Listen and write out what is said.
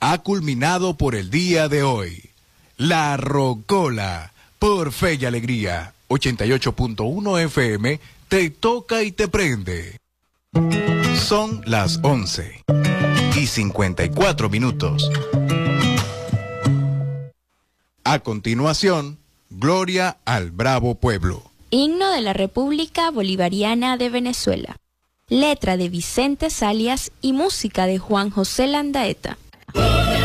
ha culminado por el día de hoy. La Rocola, por Fe y Alegría, 88.1 FM, te toca y te prende. Son las 11:54. A continuación, Gloria al Bravo Pueblo. Himno de la República Bolivariana de Venezuela. Letra de Vicente Salias y música de Juan José Landaeta.